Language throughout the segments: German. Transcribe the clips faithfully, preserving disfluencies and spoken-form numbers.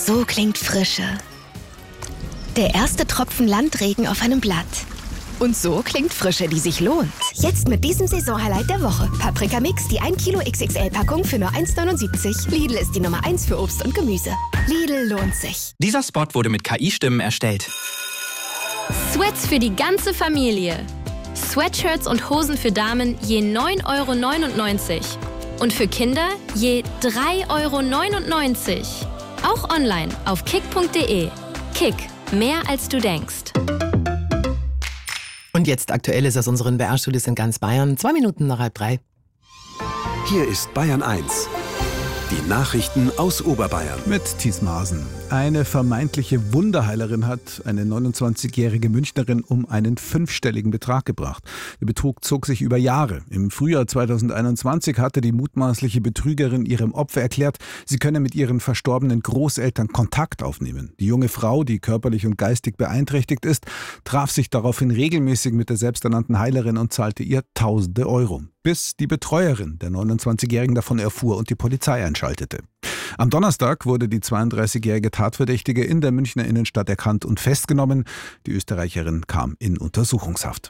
So klingt Frische. Der erste Tropfen Landregen auf einem Blatt. Und so klingt Frische, die sich lohnt. Jetzt mit diesem Saisonhighlight der Woche. Paprika Mix, die ein Kilo X X L-Packung für nur eins neunundsiebzig. Lidl ist die Nummer eins für Obst und Gemüse. Lidl lohnt sich. Dieser Spot wurde mit K I-Stimmen erstellt. Sweats für die ganze Familie. Sweatshirts und Hosen für Damen je neun Euro neunundneunzig. Und für Kinder je drei Euro neunundneunzig. Auch online auf kick punkt de. Kick, mehr als du denkst. Und jetzt Aktuelles aus unseren B R-Studios in ganz Bayern. Zwei Minuten nach halb drei. Hier ist Bayern eins. Die Nachrichten aus Oberbayern. Mit Thies Maaßen. Eine vermeintliche Wunderheilerin hat eine neunundzwanzigjährige Münchnerin um einen fünfstelligen Betrag gebracht. Der Betrug zog sich über Jahre. Im Frühjahr zweitausendeinundzwanzig hatte die mutmaßliche Betrügerin ihrem Opfer erklärt, sie könne mit ihren verstorbenen Großeltern Kontakt aufnehmen. Die junge Frau, die körperlich und geistig beeinträchtigt ist, traf sich daraufhin regelmäßig mit der selbsternannten Heilerin und zahlte ihr Tausende Euro. Bis die Betreuerin der neunundzwanzigjährigen davon erfuhr und die Polizei einschaltete. Am Donnerstag wurde die zweiunddreißigjährige Tatverdächtige in der Münchner Innenstadt erkannt und festgenommen. Die Österreicherin kam in Untersuchungshaft.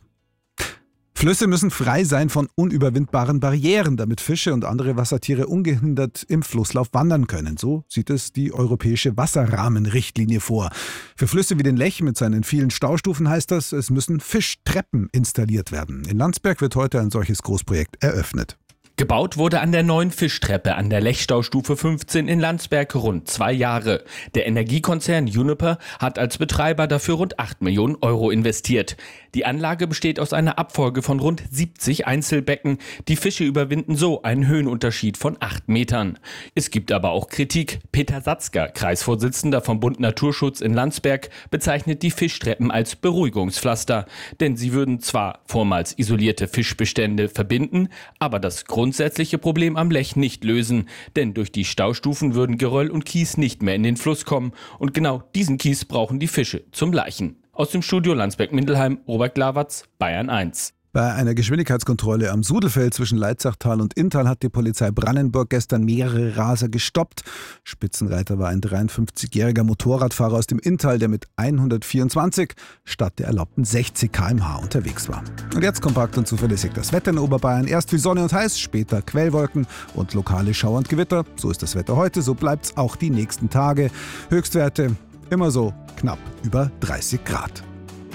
Flüsse müssen frei sein von unüberwindbaren Barrieren, damit Fische und andere Wassertiere ungehindert im Flusslauf wandern können. So sieht es die europäische Wasserrahmenrichtlinie vor. Für Flüsse wie den Lech mit seinen vielen Staustufen heißt das, es müssen Fischtreppen installiert werden. In Landsberg wird heute ein solches Großprojekt eröffnet. Gebaut wurde an der neuen Fischtreppe an der Lechstaustufe fünfzehn in Landsberg rund zwei Jahre. Der Energiekonzern Uniper hat als Betreiber dafür rund acht Millionen Euro investiert. Die Anlage besteht aus einer Abfolge von rund siebzig Einzelbecken. Die Fische überwinden so einen Höhenunterschied von acht Metern. Es gibt aber auch Kritik. Peter Satzker, Kreisvorsitzender vom Bund Naturschutz in Landsberg, bezeichnet die Fischtreppen als Beruhigungspflaster. Denn sie würden zwar vormals isolierte Fischbestände verbinden, aber das grundsätzliche Problem am Lech nicht lösen. Denn durch die Staustufen würden Geröll und Kies nicht mehr in den Fluss kommen. Und genau diesen Kies brauchen die Fische zum Laichen. Aus dem Studio Landsberg-Mindelheim, Robert Glawatz, Bayern eins. Bei einer Geschwindigkeitskontrolle am Sudelfeld zwischen Leitzachtal und Inntal hat die Polizei Brannenburg gestern mehrere Raser gestoppt. Spitzenreiter war ein dreiundfünfzigjähriger Motorradfahrer aus dem Inntal, der mit hundertvierundzwanzig statt der erlaubten sechzig Kilometer pro Stunde unterwegs war. Und jetzt kompakt und zuverlässig das Wetter in Oberbayern. Erst viel Sonne und heiß, später Quellwolken und lokale Schauer und Gewitter. So ist das Wetter heute, so bleibt's auch die nächsten Tage. Höchstwerte immer so knapp über dreißig Grad.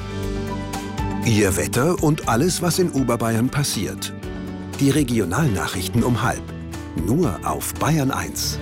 Ihr Wetter und alles, was in Oberbayern passiert. Die Regionalnachrichten um halb. Nur auf Bayern eins.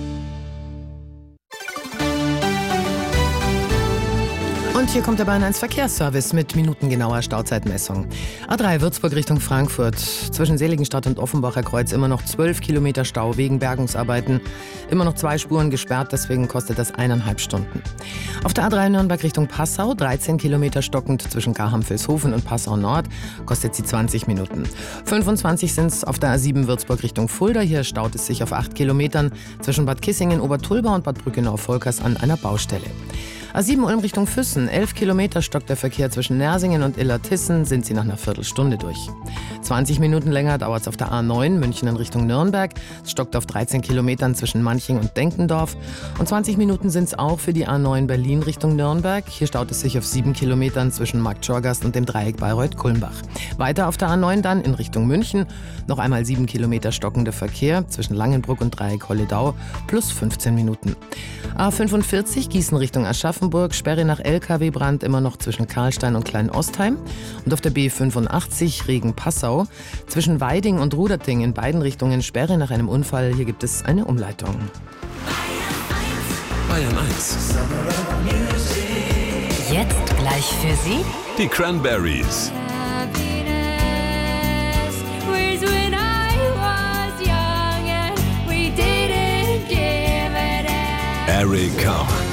Und hier kommt der Bayern eins Verkehrsservice mit minutengenauer Stauzeitmessung. A drei Würzburg Richtung Frankfurt. Zwischen Seligenstadt und Offenbacher Kreuz immer noch zwölf Kilometer Stau wegen Bergungsarbeiten. Immer noch zwei Spuren gesperrt, deswegen kostet das eineinhalb Stunden. Auf der A drei Nürnberg Richtung Passau, dreizehn Kilometer stockend zwischen Garham-Vilshofen und Passau Nord, kostet sie zwanzig Minuten. fünfundzwanzig sind es auf der A sieben Würzburg Richtung Fulda. Hier staut es sich auf acht Kilometern zwischen Bad Kissingen, Obertulba und Bad Brückenau-Volkers an einer Baustelle. A sieben Ulm Richtung Füssen, elf Kilometer stockt der Verkehr zwischen Nersingen und Illertissen, sind sie nach einer Viertelstunde durch. zwanzig Minuten länger dauert es auf der A neun München in Richtung Nürnberg, es stockt auf dreizehn Kilometern zwischen Manching und Denkendorf. Und zwanzig Minuten sind es auch für die A neun Berlin Richtung Nürnberg, hier staut es sich auf sieben Kilometern zwischen Marktschorgast und dem Dreieck Bayreuth-Kulmbach. Weiter auf der A neun dann in Richtung München, noch einmal sieben Kilometer stockender Verkehr zwischen Langenbruck und Dreieck Holledau, plus fünfzehn Minuten. A fünfundvierzig Gießen Richtung Aschaffenburg, Sperre nach L K W-Brand immer noch zwischen Karlstein und Kleinostheim. Und auf der B fünfundachtzig Regen-Passau, zwischen Weiding und Ruderting in beiden Richtungen Sperre nach einem Unfall. Hier gibt es eine Umleitung. Bayern eins. Jetzt gleich für Sie Die Cranberries. Eric Carr.